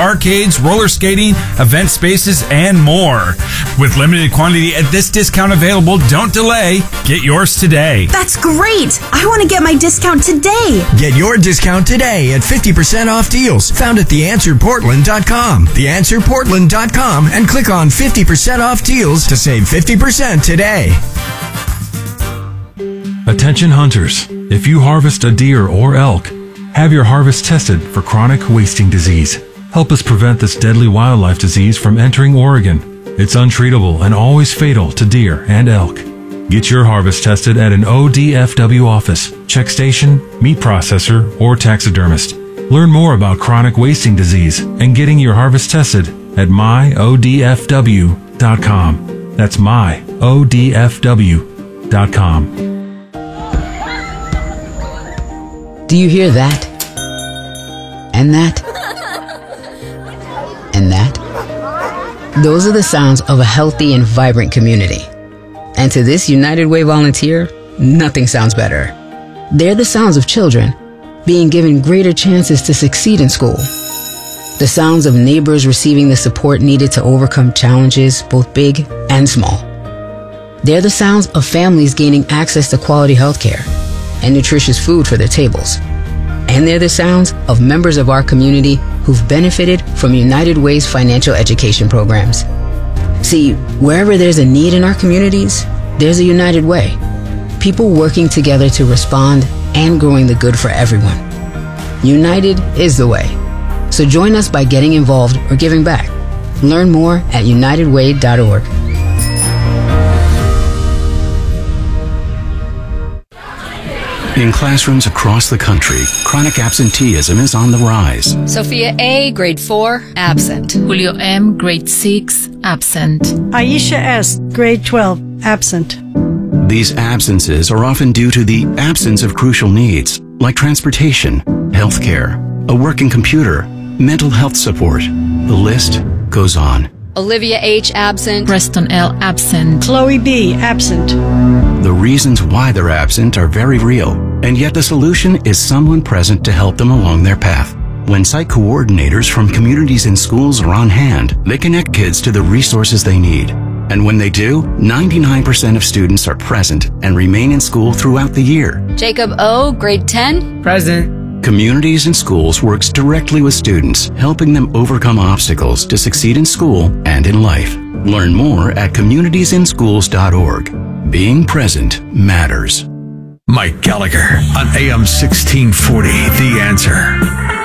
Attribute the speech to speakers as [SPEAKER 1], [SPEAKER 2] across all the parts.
[SPEAKER 1] arcades, roller skating, event spaces, and more. With limited quantity at this discount available, don't delay. Get yours today.
[SPEAKER 2] That's great! I want to get my discount today.
[SPEAKER 3] Get your discount today at 50% off deals found at theanswerportland.com. Theanswerportland.com and click on 50% off deals to save 50% today.
[SPEAKER 4] Attention hunters, if you harvest a deer or elk, have your harvest tested for chronic wasting disease. Help us prevent this deadly wildlife disease from entering Oregon. It's untreatable and always fatal to deer and elk. Get your harvest tested at an ODFW office, check station, meat processor, or taxidermist. Learn more about chronic wasting disease and getting your harvest tested at myodfw.com. That's myodfw.com.
[SPEAKER 5] Do you hear that? And that? And that? Those are the sounds of a healthy and vibrant community. And to this United Way volunteer, nothing sounds better. They're the sounds of children being given greater chances to succeed in school. The sounds of neighbors receiving the support needed to overcome challenges, both big and small. They're the sounds of families gaining access to quality healthcare and nutritious food for their tables. And they're the sounds of members of our community who've benefited from United Way's financial education programs. See, wherever there's a need in our communities, there's a United Way. People working together to respond and growing the good for everyone. United is the way. So join us by getting involved or giving back. Learn more at unitedway.org.
[SPEAKER 6] In classrooms across the country, chronic absenteeism is on the rise.
[SPEAKER 7] Sophia A., grade 4, absent.
[SPEAKER 8] Julio M., grade 6, absent.
[SPEAKER 9] Aisha S., grade 12, absent.
[SPEAKER 6] These absences are often due to the absence of crucial needs, like transportation, healthcare, a working computer, mental health support. The list goes on.
[SPEAKER 7] Olivia H., absent.
[SPEAKER 8] Preston L., absent.
[SPEAKER 9] Chloe B., absent.
[SPEAKER 6] The reasons why they're absent are very real, and yet the solution is someone present to help them along their path. When site coordinators from communities and schools are on hand, they connect kids to the resources they need. And when they do, 99% of students are present and remain in school throughout the year.
[SPEAKER 7] Jacob O., grade 10,
[SPEAKER 10] present.
[SPEAKER 6] Communities and Schools works directly with students, helping them overcome obstacles to succeed in school and in life. Learn more at communitiesandschools.org. Being present matters.
[SPEAKER 11] Mike Gallagher on AM 1640, The Answer.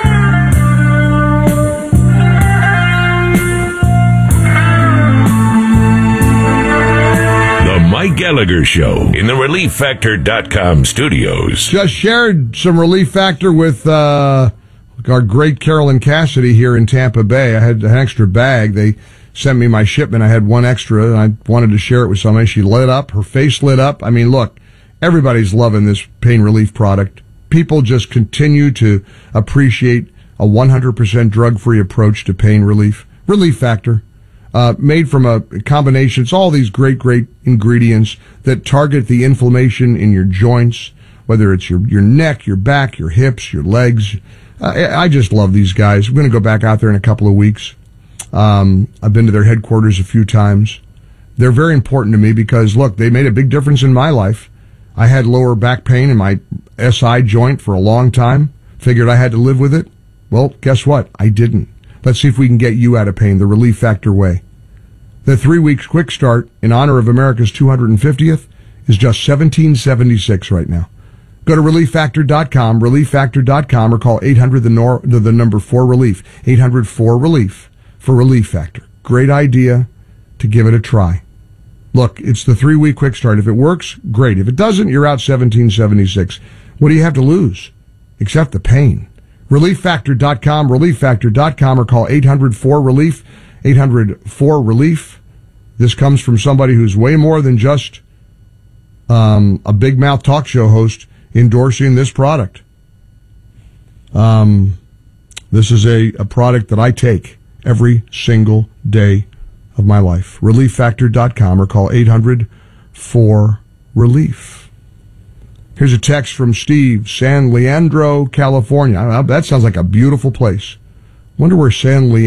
[SPEAKER 12] Mike Gallagher Show in the ReliefFactor.com studios.
[SPEAKER 13] Just shared some Relief Factor with our great Carolyn Cassidy here in Tampa Bay. I had an extra bag. They sent me my shipment. I had one extra, and I wanted to share it with somebody. She lit up. Her face lit up. I mean, look, everybody's loving this pain relief product. People just continue to appreciate a 100% drug-free approach to pain relief. Relief Factor. Made from a combination. It's all these great ingredients that target the inflammation in your joints, whether it's your neck, your back, your hips, your legs. I just love these guys. I'm going to go back out there in a couple of weeks. I've been to their headquarters a few times. They're very important to me because, look, they made a big difference in my life. I had lower back pain in my SI joint for a long time. Figured I had to live with it. Well, guess what? I didn't. Let's see if we can get you out of pain the Relief Factor way. The 3-week quick start in honor of America's 250th is just $17.76 right now. Go to ReliefFactor.com, ReliefFactor.com, or call 800 the number 4-RELIEF, 800-4-RELIEF for Relief Factor. Great idea to give it a try. Look, it's the 3-week quick start. If it works, great. If it doesn't, you're out $17.76. What do you have to lose? Except the pain. ReliefFactor.com, ReliefFactor.com, or call 800-4-RELIEF, 800-4-RELIEF. This comes from somebody who's way more than just a big mouth talk show host endorsing this product. This is a product that I take every single day of my life. ReliefFactor.com, or call 800-4-RELIEF. Here's a text from Steve, San Leandro, California. That sounds like a beautiful place. Wonder where San Leandro